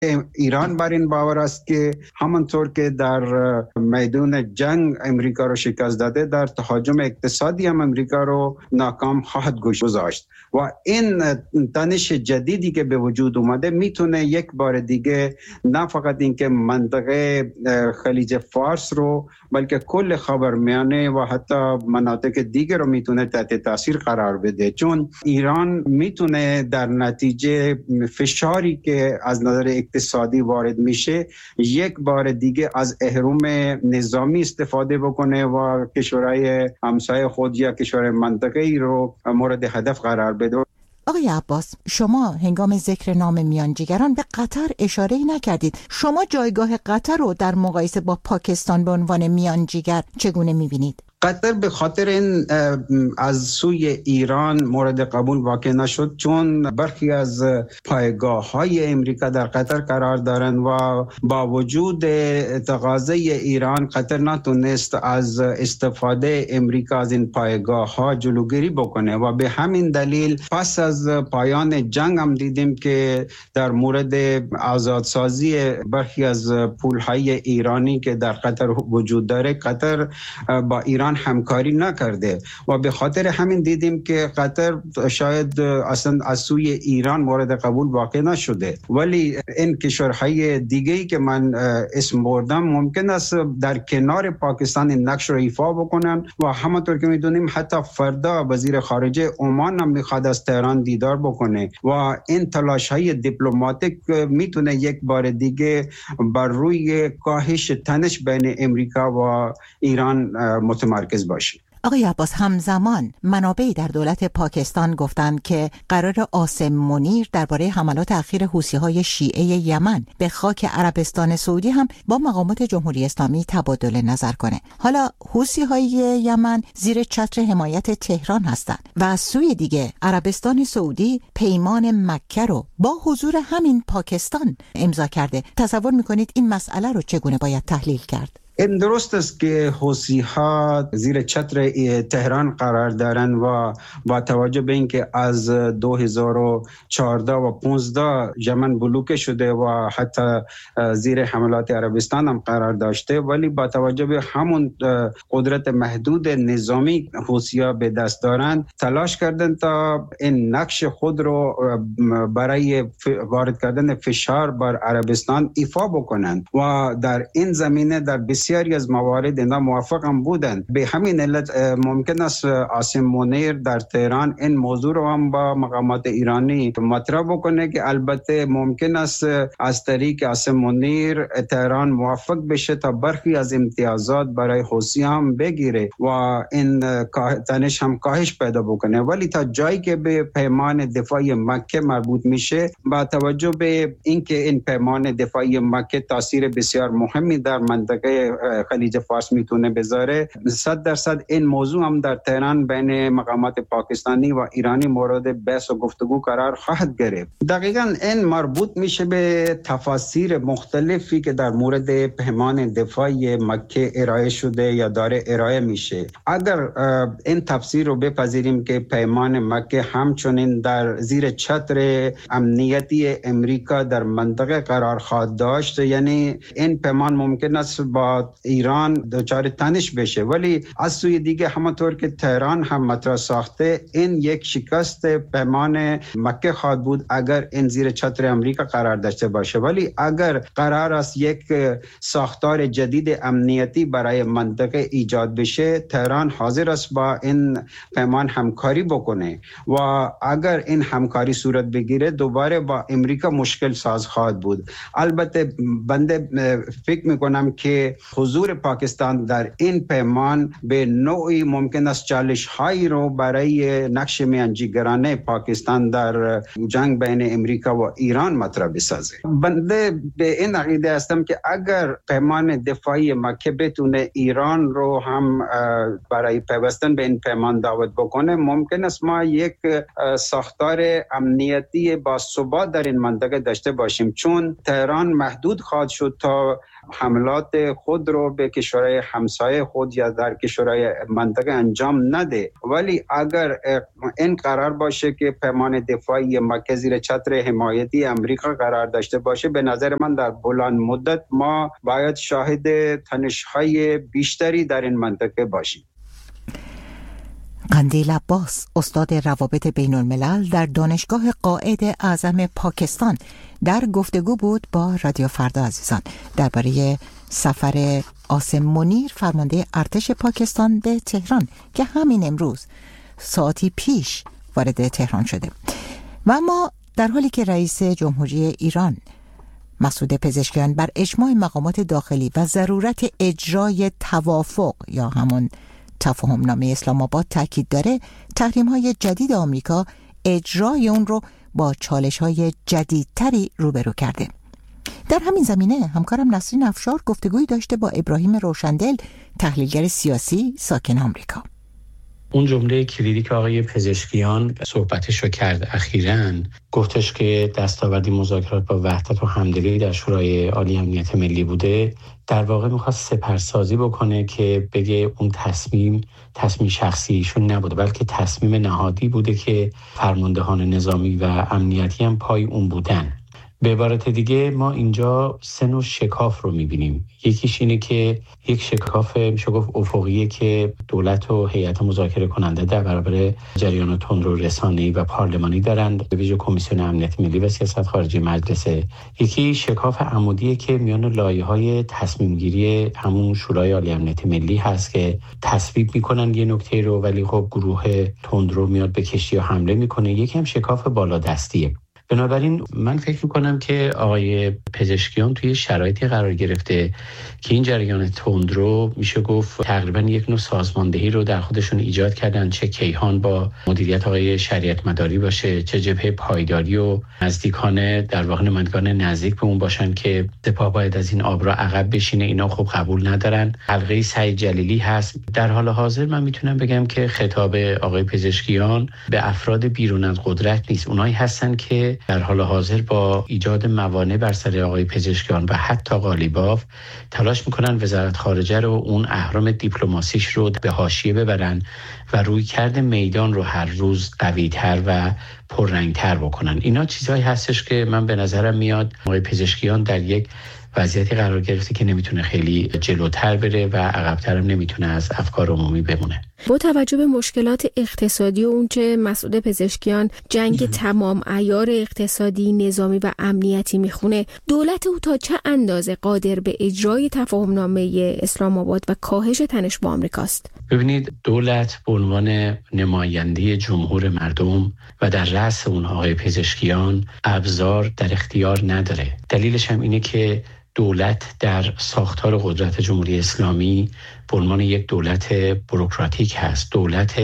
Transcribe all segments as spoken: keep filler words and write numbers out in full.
ایران بر این باور است که همانطور که در میدان جنگ امریکا رو شکست داده، در تهاجم اقتصادی هم امریکا رو ناکام خواهد گذاشت و این تنش جدیدی که به وجود اومده میتونه یک بار دیگه نه فقط اینکه منطقه خلیج فارس رو بلکه کل خاورمیانه و حتی مناطق دیگر رو میتونه تحت تاثیر قرار بده، چون ایران میتونه در نتیجه فشاری که از نظر اقتصادی وارد میشه یک بار دیگه از اهرم نظامی استفاده بکنه و کشورهای همسایه خود یا کشور منطقه‌ای رو مورد هدف قرار بده. آقای عباس، شما هنگام ذکر نام میانجیگران به قطر اشاره‌ای نکردید. شما جایگاه قطر رو در مقایسه با پاکستان به عنوان میانجیگر چگونه می‌بینید؟ قطر به خاطر این از سوی ایران مورد قبول واقع نشد، چون برخی از پایگاه های امریکا در قطر قرار دارند و با وجود تقاضای ایران قطر نتونست از استفاده امریکا از این پایگاه ها جلوگیری بکنه و به همین دلیل پس از پایان جنگ هم دیدیم که در مورد آزادسازی برخی از پول های ایرانی که در قطر وجود داره، قطر با ایران همکاری نکرده و به خاطر همین دیدیم که قطر شاید اصلا از سوی ایران مورد قبول واقع نشده. ولی این کشورهای دیگه‌ای که من اسم بردم ممکن است در کنار پاکستان این نقش را ایفا بکنن و همونطور که میدونیم حتی فردا وزیر خارجه عمان هم میخواد از تهران دیدار بکنه و این تلاش‌های دیپلماتیک میتونه یک بار دیگه بر روی کاهش تنش بین امریکا و ایران متمرکز باشه. آقای عباس، همزمان منابعی در دولت پاکستان گفتند که قرار عاصم منیر درباره حملات اخیر حوثی‌های شیعه یمن به خاک عربستان سعودی هم با مقامات جمهوری اسلامی تبادل نظر کنه. حالا حوثی‌های یمن زیر چتر حمایت تهران هستند و از سوی دیگه عربستان سعودی پیمان مکه رو با حضور همین پاکستان امضا کرده. تصور می‌کنید این مسئله رو چگونه باید تحلیل کرد؟ این درست است که حوثی‌ها زیر چتر تهران قرار دارند و با توجه به اینکه از دو هزار و چهارده و پانزده یمن بلوکه شده و حتی زیر حملات عربستان هم قرار داشته، ولی با توجه به همون قدرت محدود نظامی حوثی‌ها به دست دارند، تلاش کردند تا این نقش خود رو برای وارد کردن فشار بر عربستان ایفا بکنند و در این زمینه در بسیاری از موارد اینا موافق هم بودند. به همین علت ممکن است عاصم منیر در تهران این موضوع رو هم با مقامات ایرانی مطرح بکنه که البته ممکن است از طریق عاصم منیر تهران موافق بشه تا برخی از امتیازات برای حوثی هم بگیره و این تنش هم کاهش پیدا بکنه. ولی تا جایی که به پیمان دفاعی مکه مربوط میشه، با توجه به اینکه این پیمان دفاعی مکه تاثیر بسیار مهمی در منطقه خلیج فارس میتونه بذاره، صد درصد این موضوع هم در تهران بین مقامات پاکستانی و ایرانی مورد بحث و گفتگو قرار خواهد گرفت. دقیقاً این مربوط میشه به تفاسیر مختلفی که در مورد پیمان دفاعی مکه ارائه شده یا داره ارائه میشه. اگر این تفسیر رو بپذیریم که پیمان مکه همچنین در زیر چتر امنیتی امریکا در منطقه قرار خواهد داشت، یعنی این پیمان ممکن است با ایران دچار تنش بشه، ولی از سوی دیگه همونطور که تهران هم مطرح ساخته، این یک شکست پیمان مکه خواهد بود اگر این زیر چتر امریکا قرار داشته باشه. ولی اگر قرار است یک ساختار جدید امنیتی برای منطقه ایجاد بشه، تهران حاضر است با این پیمان همکاری بکنه و اگر این همکاری صورت بگیره دوباره با امریکا مشکل ساز خواهد بود. البته بنده فکر میکنم که حضور پاکستان در این پیمان به نوعی ممکن است چالش هایی رو برای نقش میانجیگرانه پاکستان در جنگ بین امریکا و ایران مطرح بسازه. بنده به این عقیده هستم که اگر پیمان دفاعی مکه بتونه ایران رو هم برای پیوستن به این پیمان دعوت بکنه، ممکن است ما یک ساختار امنیتی با ثبات در این منطقه داشته باشیم، چون تهران محدود خواهد شد تا حملات خود رو به کشورهای همسایه خود یا در کشورهای منطقه انجام نده. ولی اگر این قرار باشه که پیمان دفاعی مکه زیر چتر حمایتی امریکا قرار داشته باشه، به نظر من در بلند مدت ما باید شاهد تنش‌های بیشتری در این منطقه باشیم. قندیل عباس، استاد روابط بین الملل در دانشگاه قائد اعظم پاکستان، در گفتگو بود با رادیو فردا. عزیزان، درباره سفر عاصم منیر فرمانده ارتش پاکستان به تهران که همین امروز ساعتی پیش وارد تهران شده. و اما در حالی که رئیس جمهوری ایران مسعود پزشکیان بر اجماع مقامات داخلی و ضرورت اجرای توافق یا همون تفاهم نامه اسلام آباد تاکید داره، تحریم های جدید آمریکا اجرای اون رو با چالش های جدیدتری روبرو کرده. در همین زمینه همکارم نسرین افشار گفتگویی داشته با ابراهیم روشندل، تحلیلگر سیاسی ساکن آمریکا. اون جمله کلیدی که آقای پزشکیان صحبتشو کرد اخیراً، گفتش که دستاوردی مذاکرات با وحدت و همدلی در شورای عالی امنیت ملی بوده. در واقع میخواست سپرسازی بکنه که بگه اون تصمیم تصمیم شخصیشون نبوده، بلکه تصمیم نهادی بوده که فرماندهان نظامی و امنیتی هم پای اون بودن. به عبارت دیگه ما اینجا سه نوع شکاف رو میبینیم. یکیش اینه که یک شکاف میشه گفت افقیه که دولت و هیئت مذاکره کننده در برابر جریان تندرو رسانه‌ای و پارلمانی دارند، به ویژه کمیسیون امنیت ملی و سیاست خارجی مجلس. یکی شکاف عمودیه که میان لایه‌های تصمیم گیری همون شورای عالی امنیت ملی هست که تصویب میکنن یه نکته رو، ولی خب گروه تندرو میاد به کشتی و حمله میکنه. یکی هم شکاف بالادستیه. بنابراین من فکر میکنم که آقای پزشکیان توی شرایطی قرار گرفته که این جریان تندرو میشه گفت تقریبا یک نوع سازماندهی رو در خودشون ایجاد کردن، چه کیهان با مدیریت آقای شریعت مداری باشه، چه جبهه پایداری و نزدیکان در واقع نمایندگان نزدیک به اون باشن که سپاه باید از این آب را عقب بشینه. اینا خب قبول ندارن. حلقه سعید جلیلی هست. در حال حاضر من میتونم بگم که خطاب آقای پزشکیان به افراد بیرون از قدرت نیست. اونایی هستن که در حال حاضر با ایجاد موانع بر سر آقای پزشکیان و حتی قالیباف تلاش میکنن وزارت خارجه رو، اون اهرام دیپلماسیش رو به حاشیه ببرن و روی کرده میدان رو هر روز قوی‌تر و پررنگ‌تر بکنن. اینا چیزهایی هستش که من به نظرم میاد آقای پزشکیان در یک وضعیتی قرار گرفته که نمیتونه خیلی جلوتر بره و عقب‌تر هم نمیتونه از افکار عمومی بمونه. با توجه به مشکلات اقتصادی و اونچه مسعود پزشکیان جنگ تمام عیار اقتصادی، نظامی و امنیتی میخونه، دولت او تا چه اندازه قادر به اجرای تفاهمنامه اسلام آباد و کاهش تنش با آمریکاست؟ ببینید، دولت به عنوان نماینده جمهور مردم و در رأس اونها آقای پزشکیان ابزار در اختیار نداره. دلیلش هم اینه که دولت در ساختار قدرت جمهوری اسلامی به عنوان یک دولت بوروکراتیک هست، دولت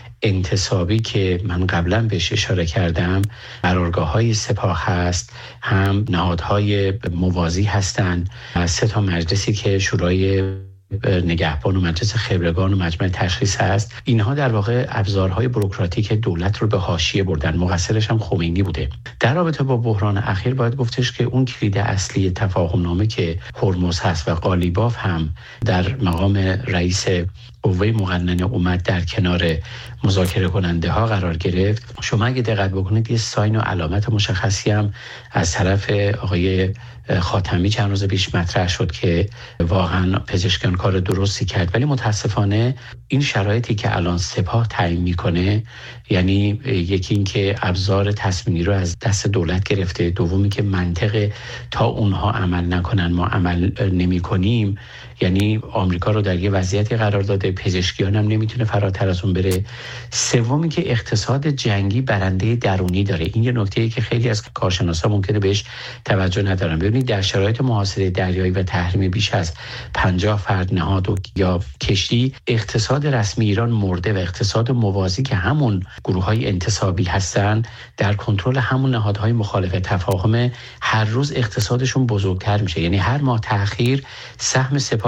انتصابی که من قبلا بهش اشاره کردم. قرارگاه‌های سپاه هست، هم نهادهای موازی هستند، سه تا مجلسی که شورای نگهبان و مجلس خبرگان و مجمع تشخیص هست. اینها در واقع ابزارهای بوروکراتیک دولت رو به حاشیه بردن. مقصرش هم خمینی بوده. در رابطه با بحران اخیر باید گفتش که اون کلید اصلی تفاهمنامه که هرمز هست و قالیباف هم در مقام رئیس قوه مقننه اومد در کنار مذاکره کننده ها قرار گرفت. شما اگه دقت بکنید یه ساین و علامت مشخصی هم از طرف آقای خاتمی چند روز پیش مطرح شد که واقعا پزشکیان کار درستی کرد، ولی متاسفانه این شرایطی که الان سپاه تعیین میکنه، یعنی یکی این که ابزار تصمیمی رو از دست دولت گرفته، دومی که منطق تا اونها عمل نکنن ما عمل نمی کنیم، یعنی آمریکا رو در یه وضعیتی قرار داده، پزشکیان هم نمیتونه فراتر از اون بره. سومی که اقتصاد جنگی برنده درونی داره. این یه نکته‌ای که خیلی از کارشناسا ممکنه بهش توجه ندارن. ببینید در شرایط محاصره دریایی و تحریم بیش از پنجاه فرد نهاد و یا کشتی، اقتصاد رسمی ایران مرده و اقتصاد موازی که همون گروه‌های انتصابی هستن در کنترل همون نهادهای مخالف تفاهم، هر روز اقتصادشون بزرگتر میشه. یعنی هر ماه تأخیر سهم سپاه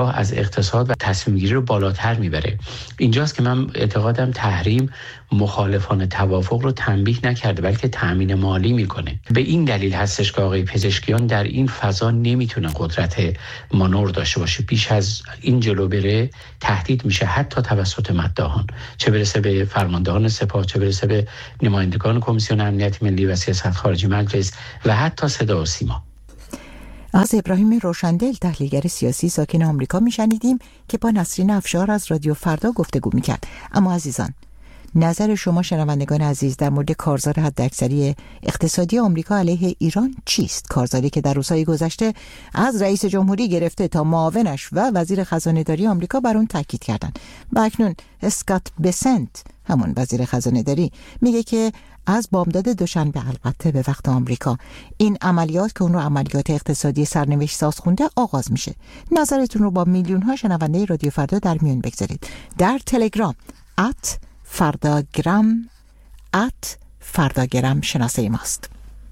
آمریکا از اقتصاد و تصمیم گیری رو بالاتر میبره. اینجاست که من اعتقادم تحریم مخالفان توافق رو تنبیه نکرده بلکه تأمین مالی میکنه. به این دلیل هستش که آقای پزشکیان در این فضا نمیتونه قدرت مانور داشته باشه. بیش از این جلو بره تهدید میشه، حتی توسط مداحان، چه برسه به فرماندهان سپاه، چه برسه به نمایندگان کمیسیون امنیت ملی و سیاست خارجی مجلس و حتی صدا و سیما. از ابراهیم روشندل، تحلیلگر سیاسی ساکن آمریکا، میشنیدیم که با نسرین افشار از رادیو فردا گفتگو میکرد. اما عزیزان، نظر شما شنوندگان عزیز در مورد کارزار حداکثری اقتصادی آمریکا علیه ایران چیست؟ کارزاری که در روزهای گذشته از رئیس جمهوری گرفته تا معاونش و وزیر خزانه داری آمریکا بر اون تاکید کردند. و اکنون اسکات بسنت، همون وزیر خزانه داری، میگه که از بامداد دوشنبه، البته به وقت آمریکا، این عملیات که اون رو عملیات اقتصادی سرنوشت ساز خونده آغاز میشه. نظرتون رو با میلیون ها شنونده رادیو فردا در میون بگذارید. در تلگرام ات فرداگرام ات فرداگرام شناسه ماست.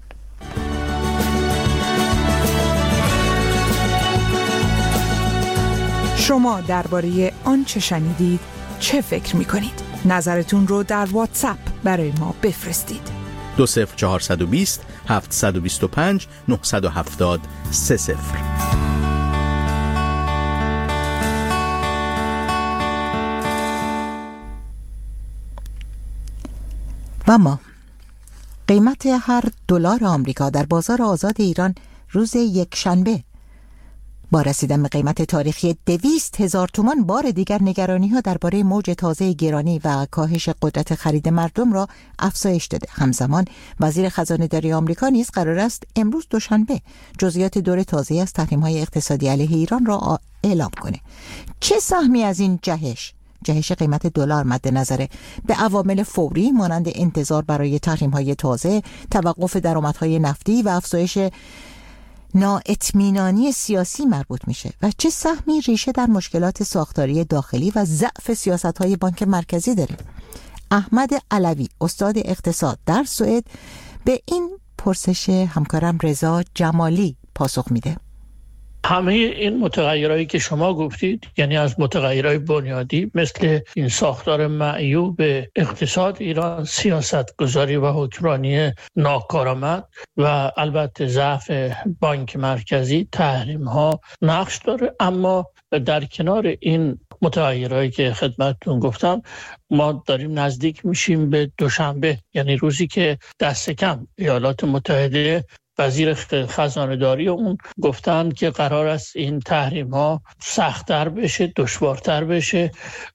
شما درباره آنچه شنیدید چه فکر می‌کنید؟ نظرتون رو در واتساپ برای ما بفرستید. دو صفر چهارصد و بیست هفتصد و بیست و پنج نهصد و هفتاد سه صفر. و ما قیمت هر دلار آمریکا در بازار آزاد ایران روز یک شنبه با رسیدن به قیمت تاریخی دویست هزار تومان بار دیگر نگرانی ها درباره موج تازه گرانی و کاهش قدرت خرید مردم را افزایش داده. همزمان وزیر خزانه داری آمریکا نیز قرار است امروز دوشنبه جزئیات دور تازه از تحریم های اقتصادی علیه ایران را اعلام کنه. چه سهمی از این جهش جهش قیمت دلار مد نظره به عوامل فوری مانند انتظار برای تحریم های تازه، توقف درآمدهای نفتی و افزایش نااطمینانی سیاسی مربوط میشه و چه سهمی ریشه در مشکلات ساختاری داخلی و ضعف سیاست‌های بانک مرکزی داره؟ احمد علوی، استاد اقتصاد در سوئد، به این پرسش همکارم رضا جمالی پاسخ میده. همه این متغیرهایی که شما گفتید، یعنی از متغیرهای بنیادی مثل این ساختار معیوب اقتصاد ایران، سیاست گذاری و حکمرانی ناکارآمد و البته ضعف بانک مرکزی، تحریم ها نقش داره. اما در کنار این متغیرهایی که خدمتتون گفتم، ما داریم نزدیک میشیم به دوشنبه، یعنی روزی که دست کم ایالات متحده وزیر خزانه داری اون گفتن که قرار است این تحریم ها سخت‌تر بشه، دشوارتر بشه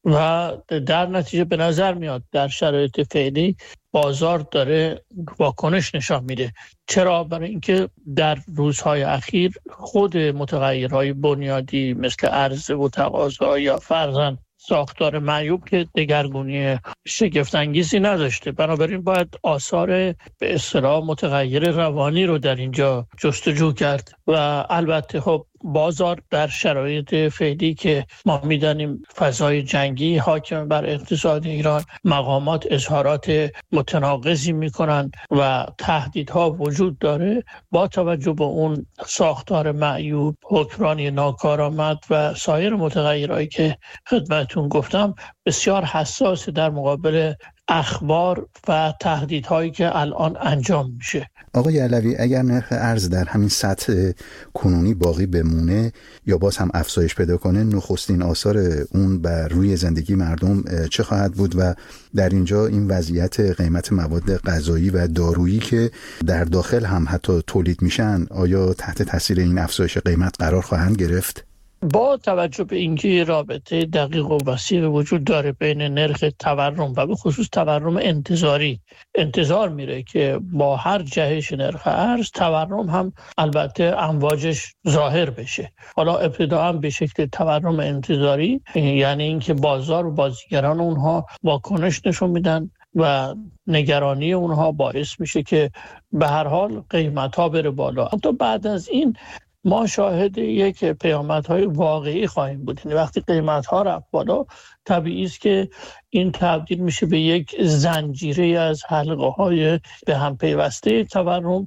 و در نتیجه به نظر میاد در شرایط فعلی بازار داره واکنش نشان میده. چرا؟ برای اینکه در روزهای اخیر خود متغیرهای بنیادی مثل عرضه و تقاضا یا فرضاً ساختار معیوب که دگرگونی شگفت‌انگیزی نداشته، بنابراین باید آثار به اصطلاح متغیر روانی رو در اینجا جستجو کرد و البته خب بازار در شرایط فعلی که ما می‌دانیم فضای جنگی حاکم بر اقتصاد ایران، مقامات اظهارات متناقضی میکنن و تهدیدها وجود داره، با توجه به اون ساختار معیوب، حکمرانی ناکارآمد و سایر متغیرهایی که خدمتتون گفتم، بسیار حساس در مقابل اخبار و تهدیدهایی که الان انجام میشه. آقای علوی، اگر نرخ ارز در همین سطح کنونی باقی بمونه یا باز هم افزایش پیدا کنه، نخستین آثار اون بر روی زندگی مردم چه خواهد بود و در اینجا این وضعیت قیمت مواد غذایی و دارویی که در داخل هم حتی تولید میشن، آیا تحت تاثیر این افزایش قیمت قرار خواهند گرفت؟ با توجه به اینکه رابطه دقیق و وسیع وجود داره بین نرخ تورم و به خصوص تورم انتظاری، انتظار میره که با هر جهش نرخ ارز تورم هم البته امواجش ظاهر بشه. حالا ابتداء به شکل تورم انتظاری، یعنی اینکه بازار و بازیگران اونها واکنش نشون میدن و نگرانی اونها باعث میشه که به هر حال قیمت ها بره بالا. حتی بعد از این ما شاهد یک پیامدهای واقعی خواهیم بود. یعنی وقتی قیمت ها رفت بالا، طبیعی است که این تبدیل میشه به یک زنجیره از حلقه های به هم پیوسته تورم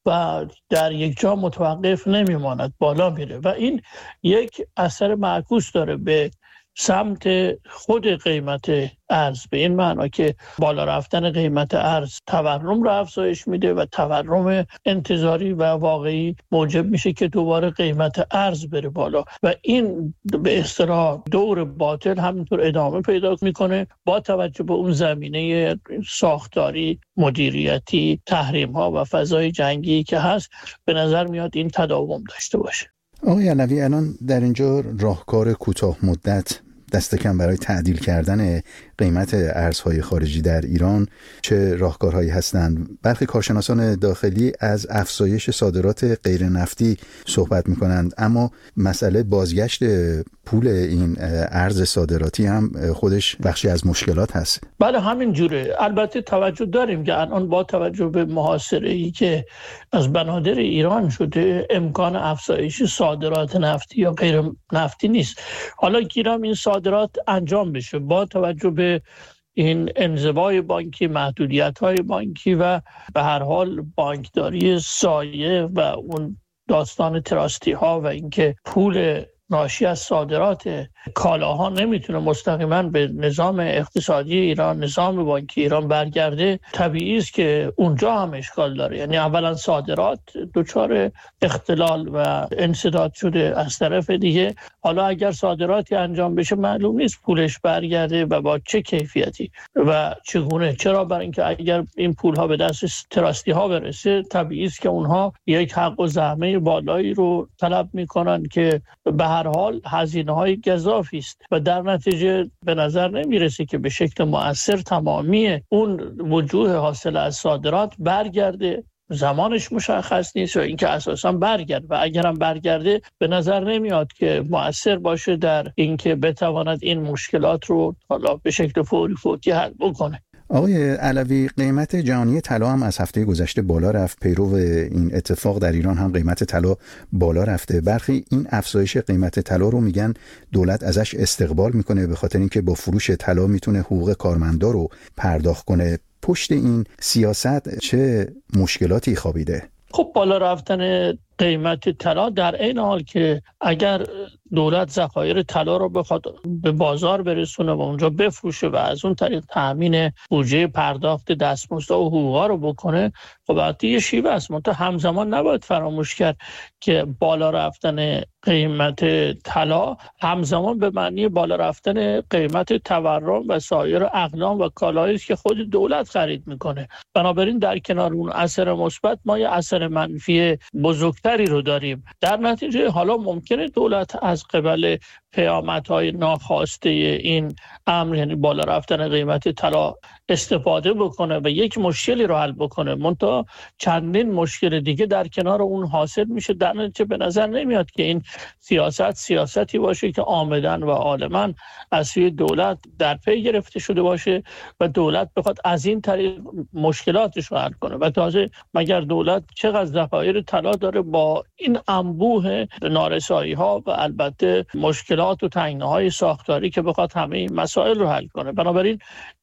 و در یک جا متوقف نمیماند، بالا میره و این یک اثر معکوس داره به سمت خود قیمت ارز، به این معنا که بالا رفتن قیمت ارز تورم رو افزایش میده و تورم انتظاری و واقعی موجب میشه که دوباره قیمت ارز بره بالا و این به اصطلاح دور باطل همینطور ادامه پیدا میکنه با توجه به اون زمینه ساختاری، مدیریتی، تحریم ها و فضای جنگی که هست. به نظر میاد این تداوم داشته باشه. آقای علوی، الان در اینجا راهکار کوتاه مدت دست کم برای تعدیل کردن قیمت ارزهای خارجی در ایران چه راهکارهایی هستند؟ برخی کارشناسان داخلی از افزایش صادرات غیر نفتی صحبت می‌کنند، اما مسئله بازگشت پول این ارز صادراتی هم خودش بخشی از مشکلات هست. بله همین جوره. البته توجه داریم که الان با توجه به محاصره‌ای که از بنادر ایران شده امکان افزایش صادرات نفتی یا غیر نفتی نیست. حالا گیرم این صادرات انجام بشه با توجه به این انزوای بانکی، محدودیت‌های بانکی و به هر حال بانکداری سایه و اون داستان تراستی ها و اینکه پول ناشی از صادرات کالاها نمیتونه مستقیما به نظام اقتصادی ایران، نظام بانکی ایران برگرده، طبیعی است که اونجا هم اشکال داره. یعنی اولا صادرات دچار اختلال و انسداد شده، از طرف دیگه حالا اگر صادراتی انجام بشه معلوم نیست پولش برگرده و با چه کیفیتی و چگونه. چرا؟ برای اینکه اگر این پولها به دست تراستی ها برسه طبیعی است که اونها یک حق و زحمه بالایی رو طلب میکنن که به هر حال هزینه‌های گزافی است و در نتیجه به نظر نمیرسه که به شکل مؤثر تمامی اون وجوه حاصل از صادرات برگرده. زمانش مشخص نیست و اینکه اساسا برگرد و اگرم برگرده به نظر نمیاد که مؤثر باشه در اینکه بتواند این مشکلات رو حالا به شکل فوری فوتی حل بکنه. آقای علوی، قیمت جهانی طلا هم از هفته گذشته بالا رفت. پیرو این اتفاق در ایران هم قیمت طلا بالا رفته. برخی این افزایش قیمت طلا رو میگن دولت ازش استقبال میکنه به خاطر اینکه با فروش طلا میتونه حقوق کارمندا رو پرداخت کنه. پشت این سیاست چه مشکلاتی خوابیده؟ خب بالا رفتن قیمت طلا در این حال که اگر دولت ذخایر طلا رو بخواد به بازار برسونه و اونجا بفروشه و از اون طریق تامین بودجه پرداخت دستمزدها و حقوقا رو بکنه، خب البته یه شیوه است. منتها همزمان نباید فراموش کرد که بالا رفتن قیمت طلا همزمان به معنی بالا رفتن قیمت تورم و سایر اقلام و کالایی است که خود دولت خرید میکنه. بنابراین در کنار اون اثر مثبت ما یه اثر منفی بزرگتری رو داریم. در نتیجه حالا ممکنه دولت از قبل پیامدهای ناخواسته این امر، یعنی بالا رفتن قیمت طلا، استفاده بکنه و یک مشکلی رو حل بکنه، منتها چندین مشکل دیگه در کنار اون حاصل میشه. در نتیجه به نظر نمیاد که این سیاست سیاستی باشه که آمدن و عالماً از سوی دولت در پی گرفته شده باشه و دولت بخواد از این طریق مشکلاتش رو حل کنه. و تازه مگر دولت چقدر ذخایر طلا داره با این انبوه نارسایی ها و البته مشکلات و تنگناهای ساختاری که بخواد همه این مسائل رو حل کنه. بنابراین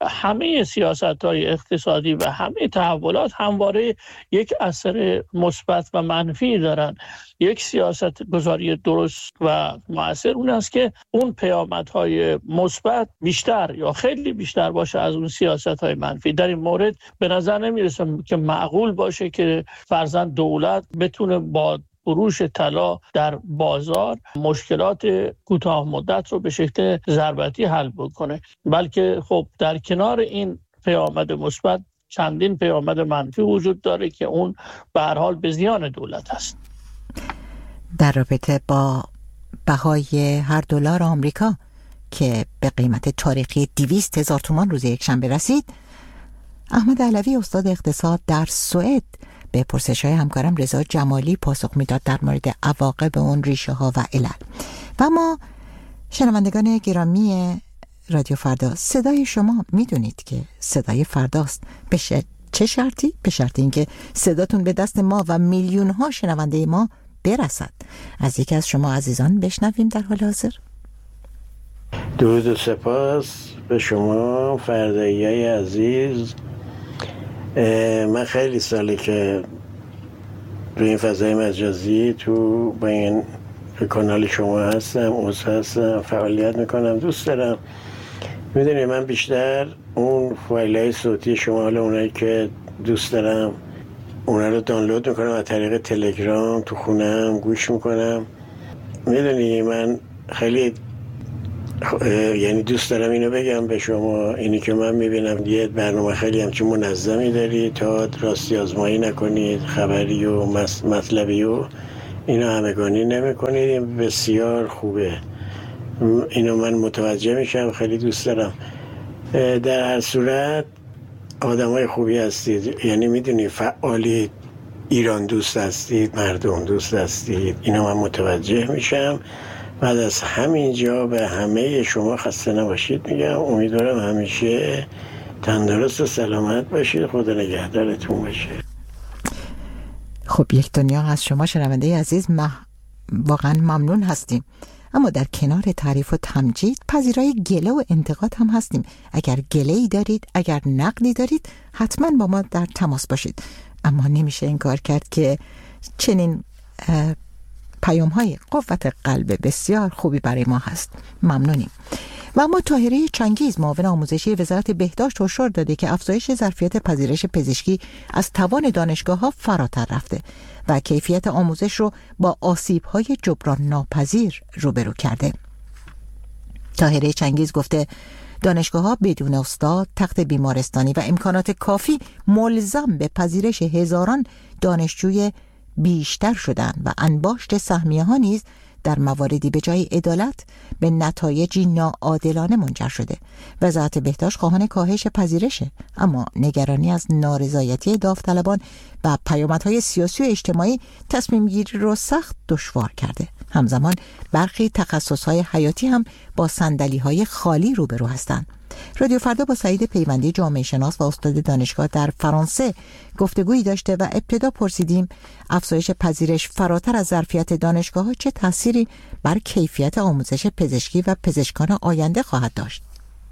همه سیاست‌های اقتصادی و همه تحولات همواره یک اثر مثبت و منفی دارن. یک سیاست گذاری درست و مؤثر اون است که اون پیامدهای مثبت بیشتر یا خیلی بیشتر باشه از اون سیاست‌های منفی. در این مورد به نظر نمیرسه که معقول باشه که فرضاً دولت بتونه با فروش طلا در بازار مشکلات کوتاه مدت رو به شکل ضربتی حل بکنه، بلکه خب در کنار این پیامد مثبت چندین پیامد منفی وجود داره که اون به هر حال به زیان دولت هست. در رابطه با بهای هر دلار آمریکا که به قیمت تاریخی دویست هزار تومان روز یکشنبه رسید، احمد علوی استاد اقتصاد در سوئد به پرسش‌های همکارم رضا جمالی پاسخ میداد در مورد عواقب اون، ریشه ها و علل. و ما شنوندگان گرامی رادیو فردا، صدای شما میدونید که صدای فرداست. به چه شرطی؟ به شرط اینکه صداتون به دست ما و میلیون ها شنونده ما برسد. از یکی از شما عزیزان بشنویم در حال حاضر. درود و سپاس به شما فردایی‌های عزیز. من خیلی ساله که تو این فضای مجازی تو با این کانال شما هستم، عضو هستم، فعالیت میکنم. دوست دارم میدونی من بیشتر اون فایل‌های صوتی شما، حالا اونایی که دوست دارم اونا رو دانلود میکنم از طریق تلگرام، تو خونم گوش میکنم. میدونی من خیلی یعنی دوست دارم اینو بگم به شما، اینی که من میبینم یه برنامه خیلی همچون منظمی داری تا راستی آزمایی نکنید، خبری و مطلبی و اینو همگانی نمی کنید. بسیار خوبه، اینو من متوجه میشم، خیلی دوست دارم. در هر صورت آدمای خوبی هستید، یعنی میدونی فعالید، ایران دوست هستید، مردم دوست هستید، اینو من متوجه میشم. بعد از همینجا به همه شما خسته نباشید میگم. امیدوارم همیشه تندرست و سلامت باشید، خدا نگهدارتون باشه. خب یک دنیا از شما شنونده عزیز ما واقعا ممنون هستیم، اما در کنار تعریف و تمجید پذیرای گله و انتقاد هم هستیم. اگر گله‌ای دارید، اگر نقدی دارید، حتما با ما در تماس باشید. اما نمیشه انکار کرد که چنین پیام های قوت قلب بسیار خوبی برای ما هست. ممنونیم. و اما طاهره چنگیز، معاون آموزشی وزارت بهداشت، هشدار داده که افزایش ظرفیت پذیرش پزشکی از توان دانشگاه‌ها فراتر رفته و کیفیت آموزش رو با آسیب‌های جبران ناپذیر روبرو کرده. طاهره چنگیز گفته دانشگاه‌ها بدون استاد، تخت بیمارستانی و امکانات کافی ملزم به پذیرش هزاران دانشجوی بیشتر شدند و انباشت سهمیه ها نیز در مواردی به جای عدالت به نتایجی ناعادلانه منجر شده. وزارت بهداشت خواهان کاهش پذیرشه، اما نگرانی از نارضایتی داوطلبان و پیامدهای سیاسی و اجتماعی تصمیم گیری رو سخت دشوار کرده. همزمان برخی تخصصهای حیاتی هم با صندلی‌های خالی روبرو هستند. رادیو فردا با سعید پیوندی، جامعه شناس و استاد دانشگاه در فرانسه گفتگویی داشته و ابتدا پرسیدیم افزایش پذیرش فراتر از ظرفیت دانشگاه‌ها چه تأثیری بر کیفیت آموزش پزشکی و پزشکان آینده خواهد داشت.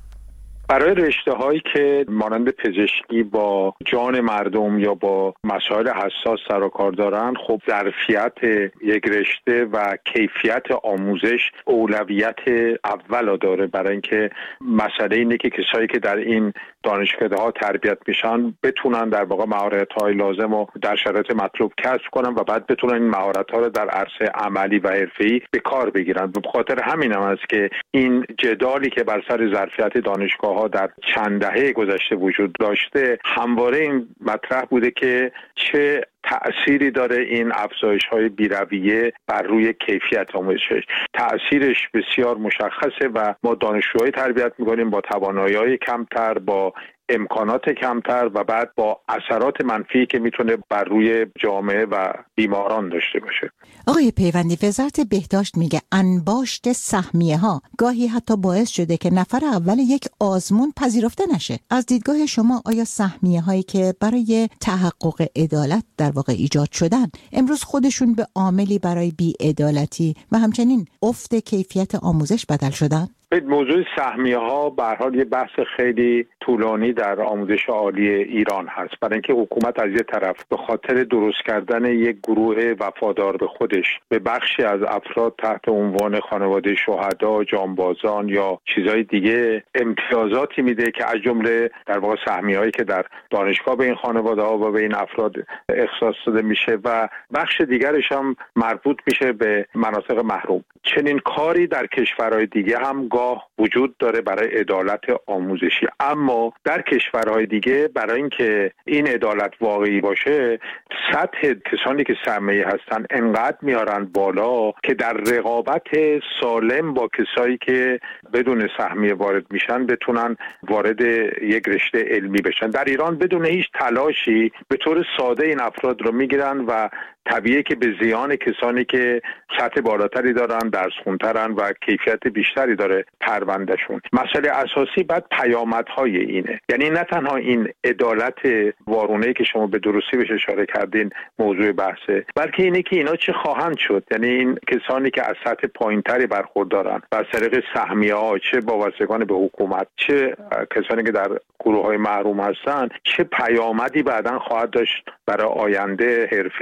برای رشته‌هایی که مانند پزشکی با جان مردم یا با مسائل حساس سر و کار دارن، خب ظرفیت یک رشته و کیفیت آموزش اولویت اول داره. برای اینکه مسئله اینه که کسایی که در این دانشکده‌ها تربیت میشن بتونن در واقع مهارت‌های لازم رو در شرایط مطلوب کسب کنن و بعد بتونن این مهارت‌ها رو در عرصه عملی و حرفه‌ای به کار بگیرن. به خاطر همین هم است که این جدالی که بر سر ظرفیت دانشگاه‌ها در چند دهه گذشته وجود داشته همواره این مطرح بوده که چه تأثیری داره این افزایش‌های بی‌رویه بر روی کیفیت آموزش. تأثیرش بسیار مشخصه و ما دانشجوهای تربیت می‌کنیم با توانایی‌های کمتر، با امکانات کمتر و بعد با اثرات منفی که میتونه بر روی جامعه و بیماران داشته باشه. آقای پیوندی، وزارت بهداشت میگه انباشت سهمیه ها گاهی حتی باعث شده که نفر اول یک آزمون پذیرفته نشه. از دیدگاه شما آیا سهمیه هایی که برای تحقق عدالت در واقع ایجاد شدن امروز خودشون به عاملی برای بی‌عدالتی و همچنین افت کیفیت آموزش بدل شدن؟ موضوع سهمیه ها به هر حال یه بحث خیلی طولانی در آموزش عالی ایران هست، برای اینکه حکومت از یه طرف به خاطر درست کردن یک گروه وفادار به خودش به بخشی از افراد تحت عنوان خانواده شهدا، جانبازان یا چیزهای دیگه امتیازاتی میده که از جمله در واقع سهمیه‌هایی که در دانشگاه به این خانواده ها و به این افراد اختصاص داده میشه و بخش دیگرش هم مربوط میشه به مناطق محروم. چنین کاری در کشورهای دیگه هم گاه وجود داره برای عدالت آموزشی، اما در کشورهای دیگه برای اینکه این عدالت واقعی باشه سطح کسانی که سهمیه هستن انقدر میارن بالا که در رقابت سالم با کسایی که بدون سهمیه وارد میشن بتونن وارد یک رشته علمی بشن. در ایران بدون هیچ تلاشی به طور ساده این افراد رو میگیرن و طبیعیه که به زیان کسانی که سطح بالاتری دارن، درس خونترن و کیفیت بیشتری داره پروندهشون. مسئله اساسی بعد پیامدهای اینه، یعنی نه تنها این عدالت وارونه‌ای که شما به درستی بهش اشاره کردین موضوع بحثه، بلکه اینه که اینا چه خواهند شد. یعنی این کسانی که از سطح پایینتری برخوردارن و از طریق سهمیه‌ها، چه وابستگان به حکومت چه کسانی که در گروه‌های محروم هستن، چه پیامدی بعداً خواهد داشت برای آینده حرفه‌ای.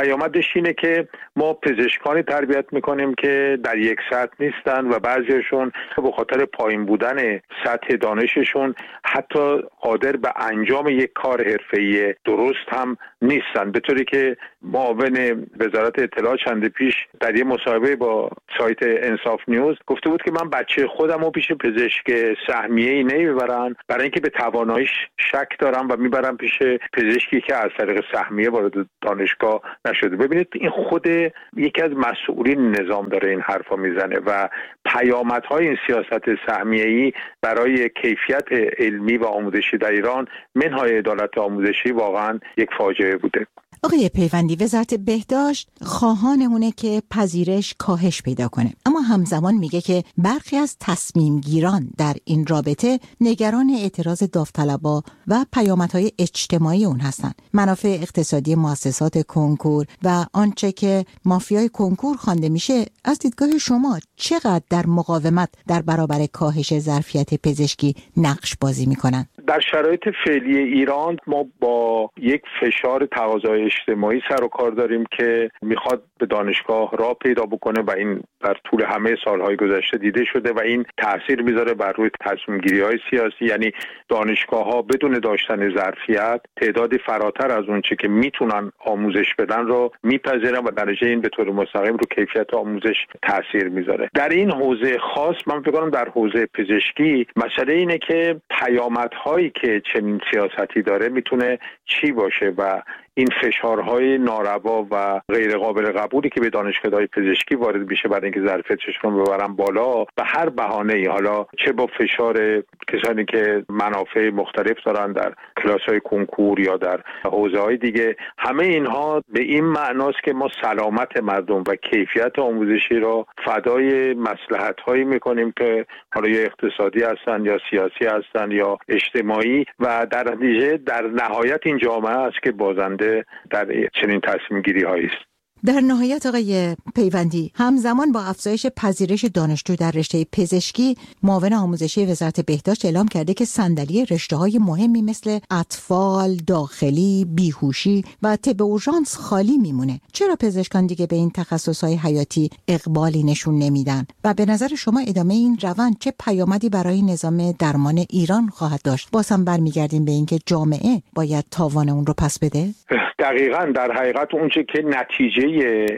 پیامدش اینه که ما پزشکانی تربیت میکنیم که در یک سطح نیستن و بعضیشون به خاطر پایین بودن سطح دانششون حتی قادر به انجام یک کار حرفه‌ای درست هم نیستن، به طوری که معاون وزارت اطلاعات چند پیش در یه مصاحبه با سایت انصاف نیوز گفته بود که من بچه خودم رو پیش پزشک سهمیه‌ای نمیبرن برای اینکه به تواناییش شک دارم و میبرم پیش پزشکی که از طریق سهمیه وارد دانشگاه نشده. ببینید این خود یکی از مسئولین نظام داره این حرفا میزنه و پیامدهای این سیاست سهمیه‌ای برای کیفیت علمی و آموزشی در ایران منهای عدالت آموزشی واقعا یک فاجعه بوده. آقای پیوندی، وزارت بهداشت خواهان اونه که پذیرش کاهش پیدا کنه، اما همزمان میگه که برخی از تصمیم گیران در این رابطه نگران اعتراض داوطلبا و پیامدهای اجتماعی اون هستن. منافع اقتصادی مؤسسات کنکور و آنچه که مافیای کنکور خوانده میشه از دیدگاه شما چقدر در مقاومت در برابر کاهش ظرفیت پزشکی نقش بازی میکنن؟ در شرایط فعلی ایران ما با یک فشار تقاضای اجتماعی سر و کار داریم که میخواد به دانشگاه راه پیدا بکنه و این در طول همه سالهای گذشته دیده شده و این تاثیر میذاره بر روی تصمیم گیری های سیاسی. یعنی دانشگاه ها بدون داشتن ظرفیت تعدادی فراتر از اون چه که میتونن آموزش بدن رو میپذیرن و در نتیجه این به طور مستقیم رو کیفیت آموزش تاثیر میذاره. در این حوزه خاص من فکر کنم در حوزه پزشکی مسئله اینه که پیامدهایی که چنین سیاستی داره میتونه چی باشه و این فشارهای ناروا و غیر قابل قبولی که به دانشگاه‌های پزشکی وارد میشه برای اینکه ظرفیتشون رو ببرن بالا به هر بهانه‌ای، حالا چه با فشار کسانی که منافع مختلف دارن در کلاس‌های کنکور یا در حوزه‌های دیگه، همه اینها به این معناست که ما سلامت مردم و کیفیت آموزشی را فدای مصلحت‌هایی می‌کنیم که حالا یا اقتصادی هستن یا سیاسی هستن یا اجتماعی و در نتیجه در نهایت این جامعه است که بازنده در چنین تصمیم گیری هایی است. در نهایت آقای پیوندی، همزمان با افزایش پذیرش دانشجو در رشته پزشکی، معاون آموزشی وزارت بهداشت اعلام کرده که صندلی رشته‌های مهمی مثل اطفال، داخلی، بیهوشی و طب اورژانس خالی میمونه. چرا پزشکان دیگه به این تخصص‌های حیاتی اقبالی نشون نمیدن و به نظر شما ادامه این روند چه پیامدی برای نظام درمان ایران خواهد داشت؟ باز هم برمیگردیم به اینکه جامعه باید تاوان اون رو پس بده. دقیقاً در حقیقت اونچه که نتیجه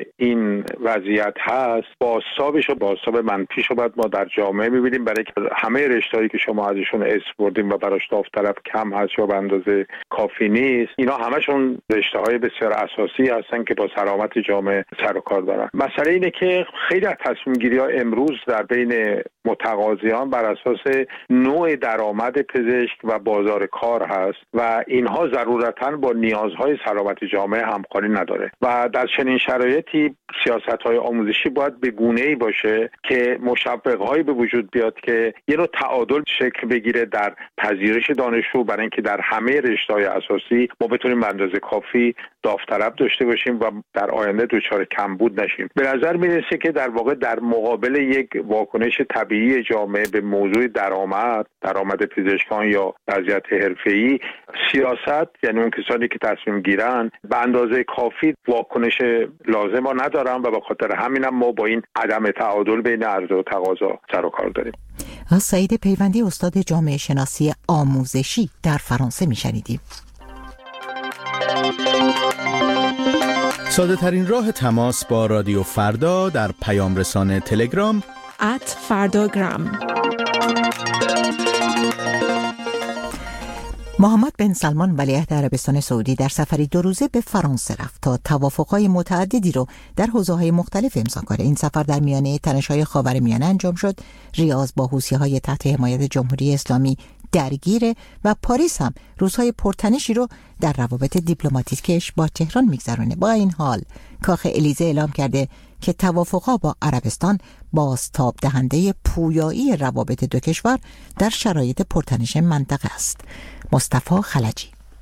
این وضعیت هست بازتابش و بازتاب منفیش رو باید ما در جامعه می‌بینیم، برای که همه رشته‌هایی که شما ازشون اسم بردیم و براش داوطلب کم هست یا به اندازه کافی نیست، اینا همشون رشته‌های بسیار اساسی هستن که با سلامت جامعه سر و کار دارن. مسئله اینه که خیلی از تصمیم‌گیری‌ها امروز در بین متقاضیان بر اساس نوع درآمد پزشک و بازار کار هست و اینها ضرورتاً با نیازهای سلامت جامعه همخوانی نداره و در چنین شرایطی سیاست‌های آموزشی باید به گونه‌ای باشه که مشوق‌هایی به وجود بیاد که یه نوع تعادل شکل بگیره در پذیرش دانشجو، برای اینکه در همه رشته‌های اساسی ما بتونیم به اندازه کافی داوطلب داشته باشیم و در آینده دچار کمبود نشیم. به نظر میرسه که در واقع در مقابل یک واکنش طبیعی جامعه به موضوع درآمد، درآمد پزشکان یا وضعیت حرفه‌ای، سیاست یعنی اون کسانی که تصمیم گیرن به اندازه کافی واکنش لازم رو ندارن و به خاطر همینم ما با این عدم تعادل بین عرضه و تقاضا سر و کار داریم. سعید پیوندی، استاد جامعه شناسی آموزشی در فرانسه میشنیدیم. ساده ترین راه تماس با رادیو فردا در پیام رسان تلگرام ات فرداگرام. محمد بن سلمان ولیعهد عربستان سعودی در سفری دو روزه به فرانسه رفت تا توافق‌های متعددی رو در حوزه‌های مختلف امضا کنه. این سفر در میانه تنش‌های خاورمیانه انجام شد. ریاض با حوثی‌های تحت حمایت جمهوری اسلامی درگیره و پاریس هم روزهای پرتنشی رو در روابط دیپلماتیکش با تهران میگذرونه. با این حال کاخ الیزه اعلام کرده که توافقها با عربستان بازتاب دهنده پویایی روابط دو کشور در شرایط پرتنش منطقه است. مصطفی خلجی.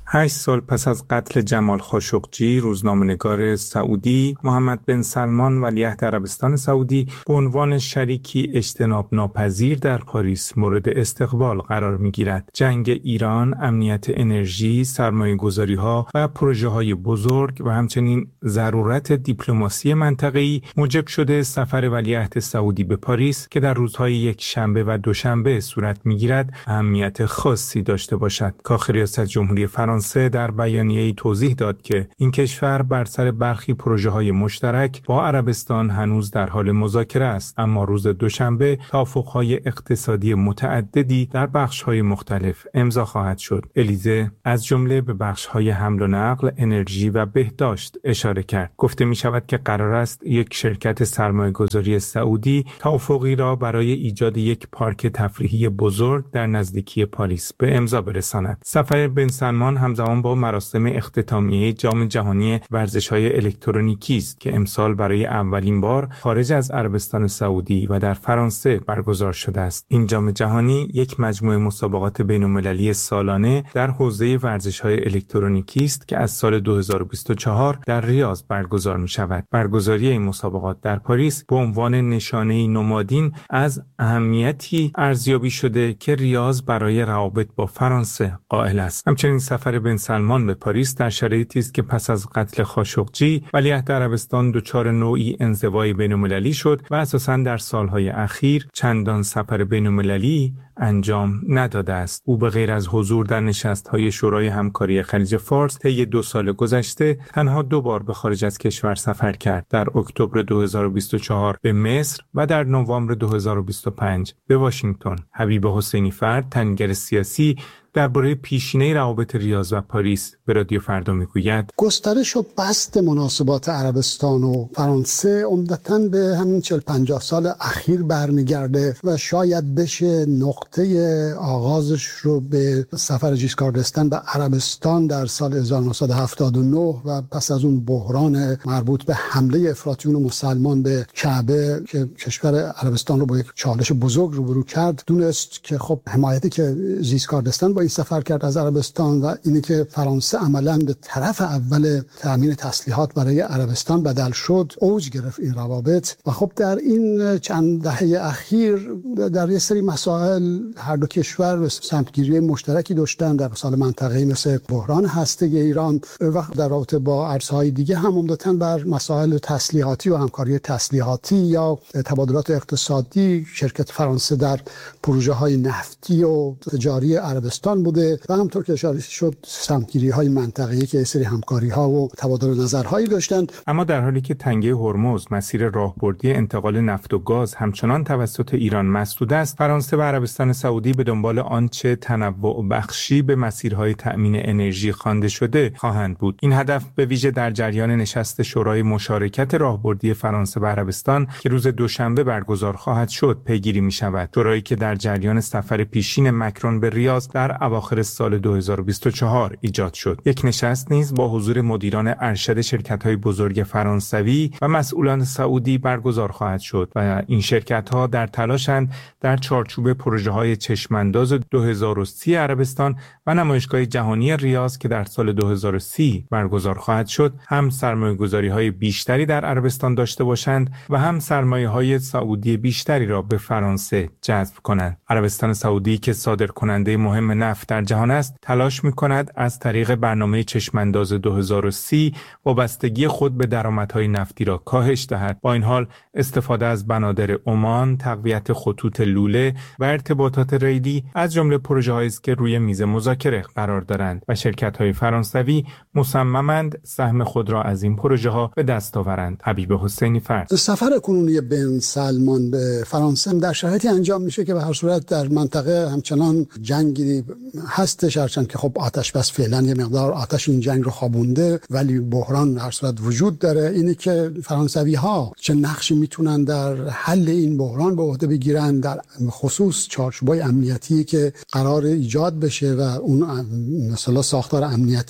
هشت سال پس از قتل جمال خاشقجی، روزنامه‌نگار سعودی محمد بن سلمان ولیعهد عربستان سعودی به عنوان شریکی اجتناب ناپذیر در پاریس مورد استقبال قرار می‌گیرد. جنگ ایران، امنیت انرژی، سرمایه‌گذاری‌ها و پروژه‌های بزرگ و همچنین ضرورت دیپلماسی منطقه‌ای موجب شده سفر ولیعهد سعودی به پاریس که در روزهای یک شنبه و دوشنبه صورت می‌گیرد اهمیت خاصی داشته باشد. کاخ ریاست جمهوری فرانسه در بیانیه‌ای توضیح داد که این کشور بر سر برخی پروژه‌های مشترک با عربستان هنوز در حال مذاکره است، اما روز دوشنبه توافق‌های اقتصادی متعددی در بخش‌های مختلف امضا خواهد شد. الیزه از جمله به بخش‌های حمل و نقل، انرژی و بهداشت اشاره کرد. گفته می‌شود که قرار است یک شرکت سرمایه‌گذاری سعودی توافقی را برای ایجاد یک پارک تفریحی بزرگ در نزدیکی پاریس به امضا برساند. سفر بن سلمان همزمان با مراسم اختتامیه جام جهانی ورزش‌های الکترونیکی است که امسال برای اولین بار خارج از عربستان سعودی و در فرانسه برگزار شده است. این جام جهانی یک مجموعه مسابقات بین‌المللی سالانه در حوزه ورزش‌های الکترونیکی است که از سال دو هزار و بیست و چهار در ریاض برگزار می‌شود. برگزاری این مسابقات در پاریس به عنوان نشانه‌ای نمادین از اهمیتی ارزیابی شده که ریاض برای روابط با فرانسه قائل است. همچنین سفر بن سلمان به پاریس در شرایطی است که پس از قتل خاشقجی ولیعهد عربستان دچار نوعی انزوای بین‌المللی شد و اساساً در سالهای اخیر چندان سفر بین‌المللی انجام نداده است. او به غیر از حضور در نشست‌های شورای همکاری خلیج فارس طی دو سال گذشته تنها دو بار به خارج از کشور سفر کرد. در اکتبر دو هزار و بیست و چهار به مصر و در نوامبر دو هزار و بیست و پنج به واشنگتن. حبیب حسینی فرد، تحلیلگر سیاسی، درباره پیشینه روابط ریاض و پاریس به رادیو فردا میگوید گسترش و بسط مناسبات عربستان و فرانسه عمدتاً به همین چهل پنجاه سال اخیر برمیگرده و شاید بشه نقطه آغازش رو به سفر ژیسکار دستن به عربستان در سال هزار و نهصد و هفتاد و نه و پس از اون بحران مربوط به حمله افراطیون مسلمان به کعبه که کشور عربستان رو با یک چالش بزرگ روبرو کرد دونست که خب حمایتی که ژیسکار دستن با این سفر کرد از عربستان و اینی که فرانسه عملاً به طرف اول تامین تسلیحات برای عربستان بدل شد اوج گرفت این روابط و خب در این چند دهه اخیر در یه سری مسائل هر دو کشور سمتگیری مشترکی داشتن در مسائل منطقه‌ای مثل بحران هسته‌ای ایران و در رابطه با ارزهای دیگه هم عمدتاً بر مسائل تسلیحاتی و همکاری تسلیحاتی یا تبادلات اقتصادی شرکت فرانسه در پروژه‌های نفتی و تجاری عربستان بوده و همطور که اشاره شد سمتگیری‌های منطقه‌ای که سری همکاری‌ها و تبادل نظرهایی داشتند. اما در حالی که تنگه هرمز مسیر راهبردی انتقال نفت و گاز همچنان توسط ایران مسدود است، فرانسه و عربستان سعودی به دنبال آنچه تنوع بخشی به مسیرهای تأمین انرژی خوانده شده خواهند بود. این هدف به ویژه در جریان نشست شورای مشارکت راهبردی فرانسه و عربستان که روز دوشنبه برگزار خواهد شد پیگیری می‌شود. شورایی که در جریان سفر پیشین مکرون به ریاض در اواخر سال دو هزار و بیست و چهار ایجاد شد. یک نشست نیز با حضور مدیران ارشد شرکت‌های بزرگ فرانسوی و مسئولان سعودی برگزار خواهد شد و این شرکت‌ها در تلاشند در چارچوب پروژه‌های چشمانداز دو هزار و سی عربستان و نمایشگاه جهانی ریاض که در سال دو هزار و سی برگزار خواهد شد هم سرمایه‌گذاری‌های بیشتری در عربستان داشته باشند و هم سرمایه‌های سعودی بیشتری را به فرانسه جذب کنند. عربستان سعودی که صادرکننده مهم نفت در جهان است، تلاش می‌کند از طریق برنامه چشمانداز دو هزار و سی وابستگی خود به درآمدهای نفتی را کاهش دهد. با این حال استفاده از بنادر عمان، تقویت خطوط لوله و ارتباطات ریلی از جمله پروژه‌هایی است که روی میز مذاکره قرار دارند و شرکت‌های فرانسوی مصممند سهم خود را از این پروژه‌ها به دست آورند. حبیب حسینی فرد. سفر کنونی بن سلمان به فرانسه در شرایطی انجام میشه که به هر صورت در منطقه همچنان جنگی هستش، هرچند که خب آتش بس فعلا یه مقدار آتش این جنگ رو خوابونده ولی بحران هر صورت وجود داره. اینی که فرانسوی ها چه نقشی میتونن در حل این بحران به عهده بگیرن، در خصوص چارچوبای امنیتی که قرار ایجاد بشه و اون مثلا ساختار امنیتی